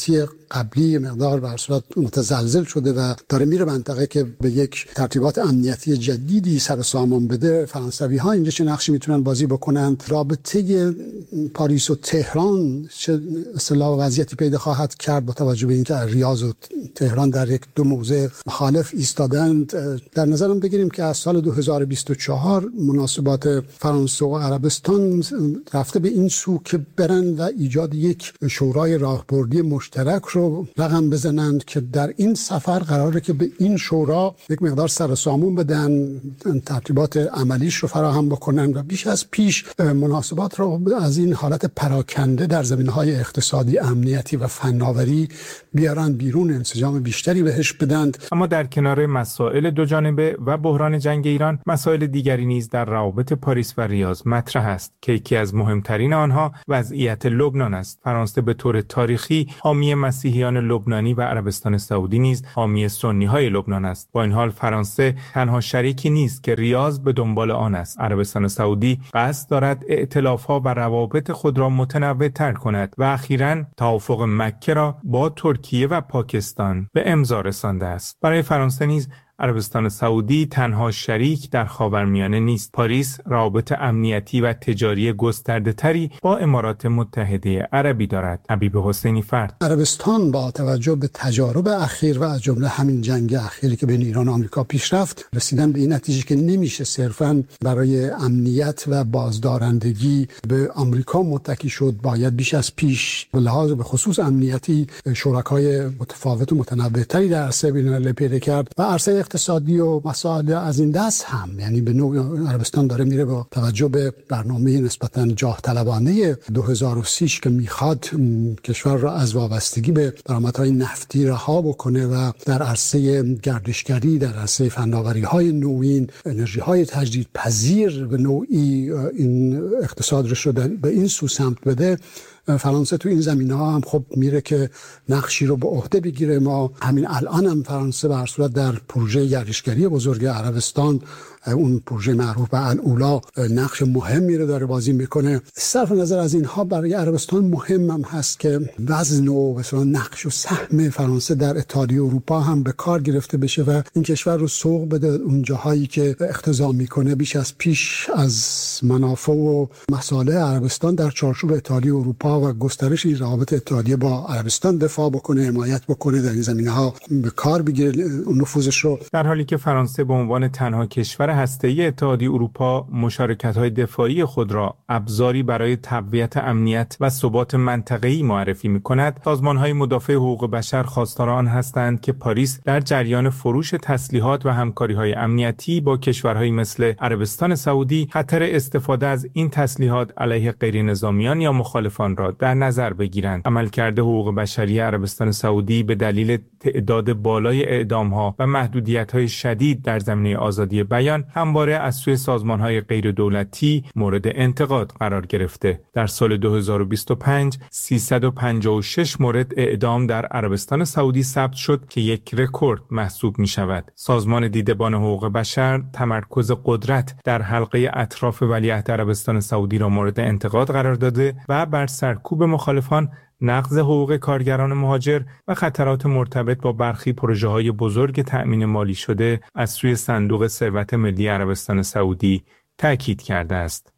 قبلی مقدار به صورت متزلزل شده و داره میره منطقه که به یک ترتیبات امنیتی جدیدی سر سامان بده. فرانسوی ها اینجا چه نقشی میتونن بازی بکنند؟ رابطه پاریس و تهران چه اصطلاح وضعیتی پیدا خواهد کرد با توجه به اینکه ریاض و تهران در یک دو موضع مخالف ایستادند؟ در نظرم بگیریم که از سال دو هزار و بیست و چهار مناسبات فرانسه و عربستان رفته به این سو که برن و ایجاد یک شورای راهبردی مشترک رو رقم بزنند که در این سفر قراره که به این شورا یک مقدار سر و سامون بدن، ترتیبات عملیش رو فراهم بکنن و بیش از پیش مناسبات رو از این حالت پراکنده در زمینه‌های اقتصادی، امنیتی و فناوری بیارن بیرون، انسجام بیشتری بهش بدند. اما در کنار مسائل دو جانبه و بحران جنگ ایران، مسائل دیگری نیز در روابط پاریس و ریاض مطرح است که یکی از مهمترین آنها وضعیت لبنان است. فرانسه به طور تاریخی حامی مسیحیان لبنانی و عربستان سعودی نیز حامی سنی‌های لبنان است. با این حال فرانسه تنها شریکی نیست که ریاض به دنبال آن است. عربستان سعودی قصد دارد ائتلاف‌ها و روابط خود را متنوع‌تر کند و اخیراً توافق مکه را با ترکیه و پاکستان به امضا رسانده است. برای فرانسه نیز عربستان سعودی تنها شریک در خاورمیانه نیست. پاریس روابط امنیتی و تجاری گسترده‌تری با امارات متحده عربی دارد. حبیب حسینی فرد. عربستان با توجه به تجارب اخیر و از جمله همین جنگ اخیری که بین ایران و آمریکا پیش رفت، رسیدن به این نتیجه که نمیشه صرفاً برای امنیت و بازدارندگی به آمریکا متکی شد، باید بیش از پیش به لحاظ به خصوص امنیتی شرکای متفاوت و متنوع‌تری در عرصه بین‌المللی پیدا کرد و عرصه اقتصادی و مسائل از این دست هم، یعنی به نوع عربستان داره میره با توجه به برنامه نسبتاً جاه طلبانه دو هزار و سی که میخواد کشور را از وابستگی به درآمدهای نفتی رها بکنه و در عرصه گردشگری، در عرصه فناوری‌های نوین، انرژی‌های تجدیدپذیر به نوعی این اقتصاد رو شده به این سو سمت بده. فرانسه تو این زمینه‌ها هم خب میره که نقشی رو به عهده بگیره. ما همین الان هم فرانسه به هر صورت در پروژه گردشگری بزرگ عربستان، اون پروژه معروف به الاولا، نقش مهمی رو داره بازی میکنه. صرف نظر از اینها برای عربستان مهم هم هست که وزن و مثلا نقش و سهم فرانسه در اتحادیه اروپا هم به کار گرفته بشه و این کشور رو سوق بده اون جاهایی که اقتضا میکنه بیش از پیش از منافع و مصالح عربستان در چارچوب اتحادیه اروپا و گسترش این روابط اتحادیه با عربستان دفاع بکنه، حمایت بکنه، در این زمینه‌ها به کار بگیره نفوذش رو. در حالی که فرانسه به عنوان تنها کشور هسته‌ای اتحادیه اروپا مشارکت‌های دفاعی خود را ابزاری برای تقویت امنیت و ثبات منطقه‌ای معرفی می‌کند، سازمان‌های مدافع حقوق بشر خواستار آن هستند که پاریس در جریان فروش تسلیحات و همکاری‌های امنیتی با کشورهایی مثل عربستان سعودی خطر استفاده از این تسلیحات علیه غیرنظامیان یا مخالفان را در نظر بگیرند. عملکرد حقوق بشری عربستان سعودی به دلیل تعداد بالای اعدام‌ها و محدودیت‌های شدید در زمینه آزادی بیان همواره از سوی سازمان‌های غیر دولتی مورد انتقاد قرار گرفته. در سال دو هزار و بیست و پنج سیصد و پنجاه و شش مورد اعدام در عربستان سعودی ثبت شد که یک رکورد محسوب می‌شود. سازمان دیدبان حقوق بشر تمرکز قدرت در حلقه اطراف ولیعهد عربستان سعودی را مورد انتقاد قرار داده و بر سرکوب مخالفان، نقض حقوق کارگران مهاجر و خطرات مرتبط با برخی پروژه‌های بزرگ تأمین مالی شده از سوی صندوق ثروت ملی عربستان سعودی تأکید کرده است.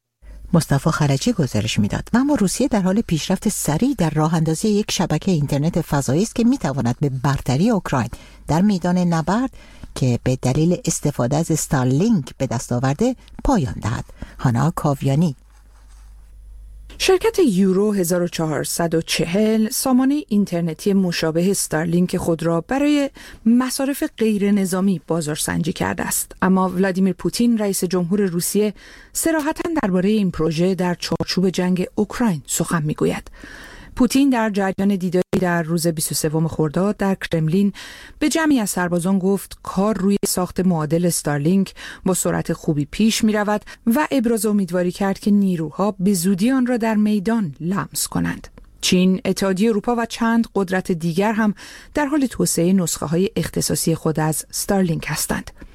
مصطفی خلجی گزارش میداد. و اما روسیه در حال پیشرفت سریع در راه اندازی یک شبکه اینترنت فضایی است که میتواند به برتری اوکراین در میدان نبرد که به دلیل استفاده از استارلینک به دست آورده پایان دهد. هانا کاویانی. شرکت یورو هزار و چهارصد و چهل سامانه اینترنتی مشابه استارلینک خود را برای مصارف غیر نظامی بازارسنجی کرده است. اما ولادیمیر پوتین رئیس جمهور روسیه صراحتاً درباره این پروژه در چارچوب جنگ اوکراین سخن میگوید. پوتین در جریان دیداری در روز بیست و سوم خرداد در کرملین به جمعی از سربازان گفت کار روی ساخت معادل استارلینک با سرعت خوبی پیش می رود و ابراز امیدواری کرد که نیروها به زودی آن را در میدان لمس کنند. چین، اتحادیه اروپا و چند قدرت دیگر هم در حال توسعه نسخه های اختصاصی خود از استارلینک هستند.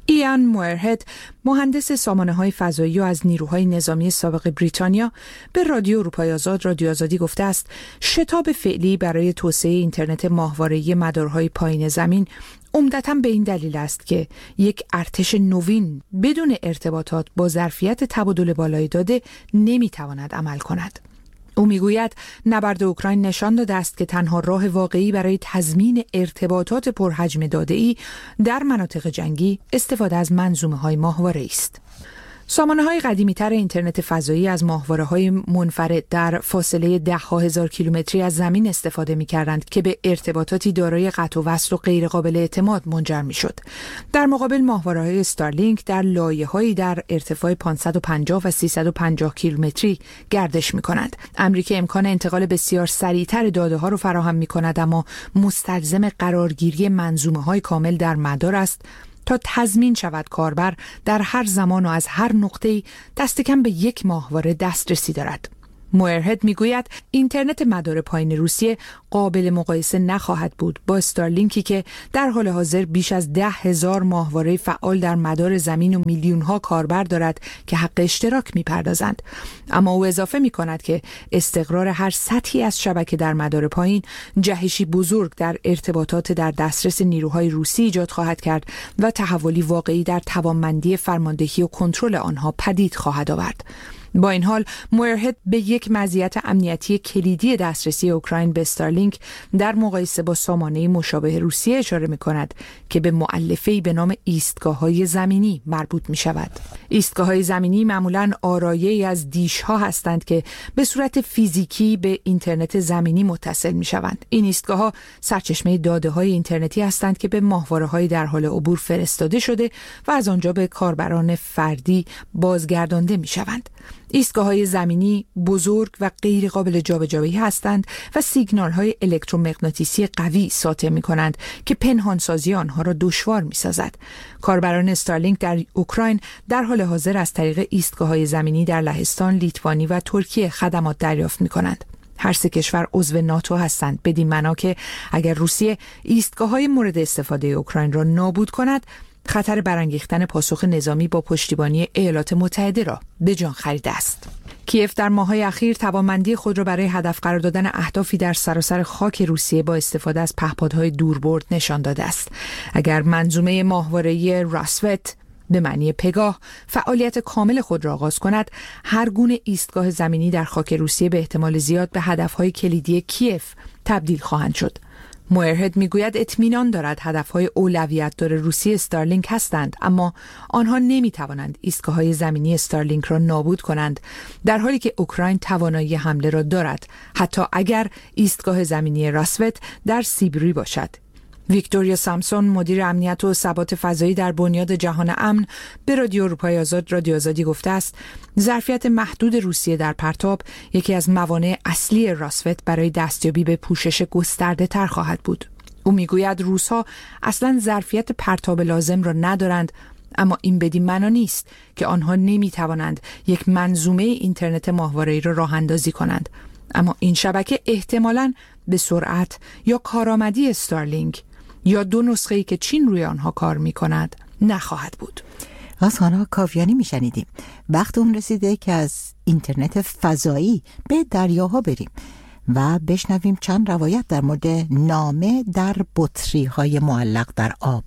ایان موئرهد، مهندس سامانه‌های فضایی و از نیروهای نظامی سابق بریتانیا، به رادیو اروپای آزاد رادیو آزادی گفته است شتاب فعلی برای توسعه اینترنت ماهواره‌ای مدارهای پایین زمین عمدتاً به این دلیل است که یک ارتش نوین بدون ارتباطات با ظرفیت تبادل بالای داده نمی‌تواند عمل کند. او میگوید نبرد اوکراین نشان داده است که تنها راه واقعی برای تضمین ارتباطات پرحجم داده‌ای در مناطق جنگی استفاده از منظومه‌های ماهواره‌ای است. سامانه‌های قدیمی‌تر اینترنت فضایی از ماهواره‌های منفرد در فاصله ده‌ها هزار کیلومتری از زمین استفاده می‌کردند که به ارتباطاتی دارای قطع و وصل و غیرقابل اعتماد منجر می‌شد. در مقابل ماهواره‌های استارلینک در لایه‌هایی در ارتفاع پانصد و پنجاه و سیصد و پنجاه کیلومتری گردش می‌کنند. امری که امکان انتقال بسیار سریع‌تر داده‌ها را فراهم می‌کند، اما مستلزم قرارگیری منظومه‌های کامل در مدار است تا تضمین شود کاربر در هر زمان و از هر نقطه‌ای دست کم به یک ماهواره دسترسی دارد. موئرهد میگوید اینترنت مدار پایین روسیه قابل مقایسه نخواهد بود با استارلینکی که در حال حاضر بیش از ده هزار ماهواره فعال در مدار زمین و میلیون ها کاربر دارد که حق اشتراک میپردازند. اما او اضافه میکند که استقرار هر سطحی از شبکه در مدار پایین جهشی بزرگ در ارتباطات در دسترس نیروهای روسی ایجاد خواهد کرد و تحولی واقعی در توانمندی فرماندهی و کنترل آنها پدید خواهد آورد. با این حال موئرهد به یک مزیت امنیتی کلیدی دسترسی اوکراین به استارلینک در مقایسه با سامانه مشابه روسیه اشاره می‌کند که به مؤلفه‌ای به نام ایستگاه‌های زمینی مربوط می‌شود. ایستگاه‌های زمینی معمولاً آرایه‌ای از دیش‌ها هستند که به صورت فیزیکی به اینترنت زمینی متصل می‌شوند. این ایستگاه‌ها سرچشمه داده‌های اینترنتی هستند که به ماهواره‌های در حال عبور فرستاده شده و از آنجا به کاربران فردی بازگردانده می‌شوند. ایستگاه‌های زمینی بزرگ و غیر قابل جابجایی هستند و سیگنال‌های الکترومغناطیسی قوی ساطع می‌کنند که پنهانسازی آنها را دشوار می‌سازد. کاربران استارلینک در اوکراین در حال حاضر از طریق ایستگاه‌های زمینی در لهستان، لیتوانی و ترکیه خدمات دریافت می‌کنند. هر سه کشور عضو ناتو هستند، بدین معنا که اگر روسیه ایستگاه‌های مورد استفاده اوکراین را نابود کند، خطر برانگیختن پاسخ نظامی با پشتیبانی ایالات متحده را به جان خریده است. کیف در ماه‌های اخیر توانمندی خود را برای هدف قرار دادن اهدافی در سراسر خاک روسیه با استفاده از پهپادهای دوربرد نشان داده است. اگر منظومه ماهواره‌ای راسوت به معنی پگاه فعالیت کامل خود را آغاز کند، هر گونه ایستگاه زمینی در خاک روسیه به احتمال زیاد به هدف‌های کلیدی کیف تبدیل خواهند شد. موئرهد میگوید اطمینان دارد هدفهای اولویت دار روسیه استارلینک هستند، اما آنها نمیتوانند ایستگاه‌های زمینی استارلینک را نابود کنند، در حالی که اوکراین توانایی حمله را دارد، حتی اگر ایستگاه زمینی راسوت در سیبری باشد. ویکتوریا سامسون، مدیر امنیت و ثبات فضایی در بنیاد جهان امن، به رادیو اروپای آزاد رادیو آزادی گفته است ظرفیت محدود روسیه در پرتاب یکی از موانع اصلی راسوت برای دستیابی به پوشش گسترده تر خواهد بود. او میگوید روس‌ها اصلاً ظرفیت پرتاب لازم را ندارند، اما این بدین معنا نیست که آنها نمیتوانند یک منظومه اینترنت ماهواره‌ای را راه اندازی کنند، اما این شبکه احتمالاً به سرعت یا کارآمدی استارلینک یا دو نسخه‌ای که چین روی آنها کار می‌کند نخواهد بود. از خانه کاویانی میشنیدیم. وقت اون رسیده که از اینترنت فضایی به دریاها بریم و بشنویم چند روایت در مورد نامه در بطری‌های معلق در آب.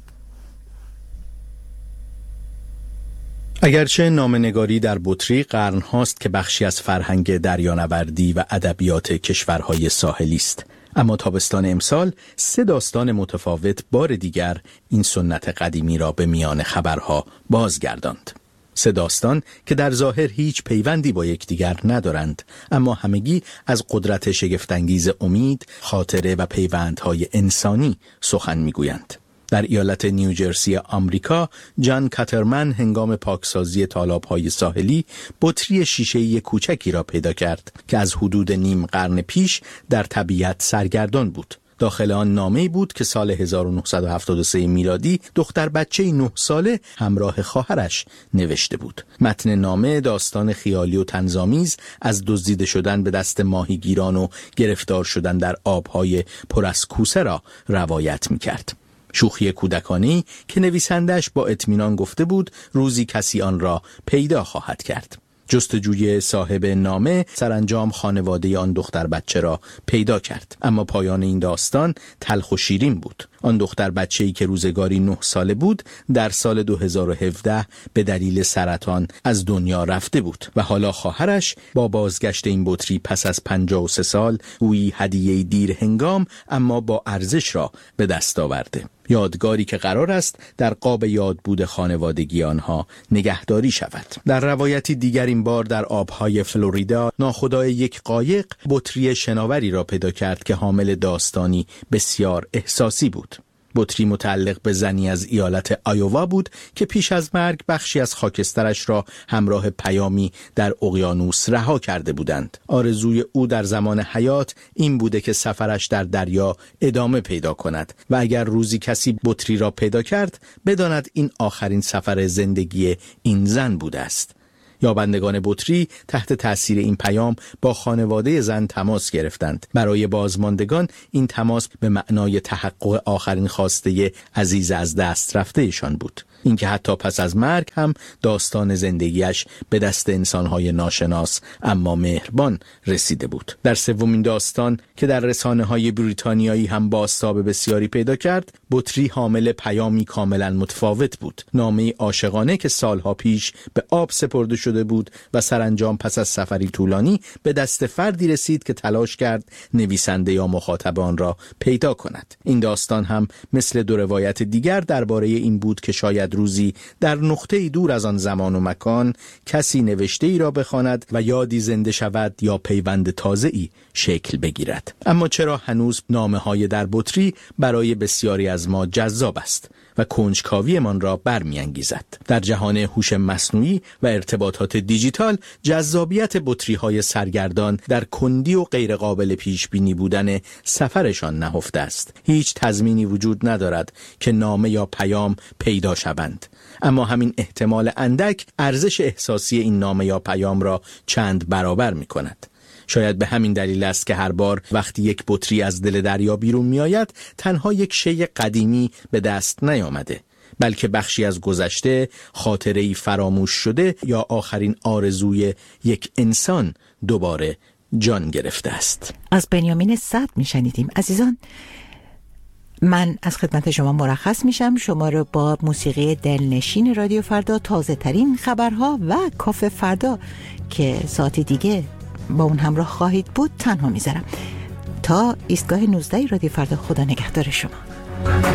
اگرچه نامه‌نگاری در بطری قرن‌هاست که بخشی از فرهنگ دریانوردی و ادبیات کشورهای ساحلی است، اما تابستان امسال سه داستان متفاوت بار دیگر این سنت قدیمی را به میان خبرها بازگرداند. سه داستان که در ظاهر هیچ پیوندی با یکدیگر ندارند، اما همگی از قدرت شگفت‌انگیز امید، خاطره و پیوندهای انسانی سخن میگویند. در ایالت نیوجرسی آمریکا، جان کاترمن هنگام پاکسازی تالاب‌های ساحلی بطری شیشه‌ای کوچکی را پیدا کرد که از حدود نیم قرن پیش در طبیعت سرگردان بود. داخل آن نامه‌ای بود که سال هزار و نهصد و هفتاد و سه میلادی دختر بچه‌ای نه ساله همراه خواهرش نوشته بود. متن نامه داستان خیالی و طنزآمیز از دزدیده شدن به دست ماهیگیران و گرفتار شدن در آب‌های پر از کوسه را روایت می‌کرد. شوخی کودکانه‌ای که نویسندش با اطمینان گفته بود روزی کسی آن را پیدا خواهد کرد. جستجوی صاحب نامه سرانجام خانواده آن دختر بچه را پیدا کرد، اما پایان این داستان تلخ و شیرین بود. آن دختر بچه‌ای که روزگاری نه ساله بود در سال دو هزار و هفده به دلیل سرطان از دنیا رفته بود و حالا خواهرش با بازگشت این بطری پس از پنجاه و سه سال گویی هدیه‌ای دیر هنگام اما با ارزش را به دست آورده. یادگاری که قرار است در قاب یاد بود خانوادگی آنها نگهداری شود. در روایتی دیگر این بار در آبهای فلوریدا ناخدای یک قایق بطری شناوری را پیدا کرد که حامل داستانی بسیار احساسی بود. بطری متعلق به زنی از ایالت آیووا بود که پیش از مرگ بخشی از خاکسترش را همراه پیامی در اقیانوس رها کرده بودند. آرزوی او در زمان حیات این بوده که سفرش در دریا ادامه پیدا کند و اگر روزی کسی بطری را پیدا کرد بداند این آخرین سفر زندگی این زن بوده است. یابندگان بطری تحت تأثیر این پیام با خانواده زن تماس گرفتند. برای بازماندگان این تماس به معنای تحقق آخرین خواسته عزیز از دست رفته ایشان بود. اینکه حتی پس از مرگ هم داستان زندگیش به دست انسانهای ناشناس اما مهربان رسیده بود. در سومین داستان که در رسانه‌های بریتانیایی هم بازتاب بسیاری پیدا کرد، بطری حامل پیامی کاملا متفاوت بود. نامه عاشقانه که سالها پیش به آب سپرده شده بود و سرانجام پس از سفری طولانی به دست فردی رسید که تلاش کرد نویسنده یا مخاطب آن را پیدا کند. این داستان هم مثل دو روایت دیگر درباره این بود که شاید روزی در نقطه‌ای دور از آن زمان و مکان کسی نوشته ای را بخواند و یادی زنده شود یا پیوند تازه‌ای شکل بگیرد. اما چرا هنوز نامه‌های در بطری برای بسیاری از ما جذاب است و کنجکاویمان را برمی‌انگیزد؟ در جهان هوش مصنوعی و ارتباطات دیجیتال جذابیت بطری‌های سرگردان در کندی و غیر قابل پیش بینی بودن سفرشان نهفته است. هیچ تضمینی وجود ندارد که نامه یا پیام پیدا شوند، اما همین احتمال اندک ارزش احساسی این نامه یا پیام را چند برابر می‌کند. شاید به همین دلیل است که هر بار وقتی یک بطری از دل دریا بیرون می آید تنها یک شی قدیمی به دست نیامده، بلکه بخشی از گذشته، خاطره‌ای فراموش شده یا آخرین آرزوی یک انسان دوباره جان گرفته است. از بنیامین صدر می شنیدیم. عزیزان، من از خدمت شما مرخص میشم. شما رو با موسیقی دلنشین رادیو فردا، تازه ترین خبرها و کاف فردا که ساعتی دیگه با اون همراه خواهید بود تنها میذارم. تا ایستگاه نوزده رادیو فردا، خدا نگهدار شما.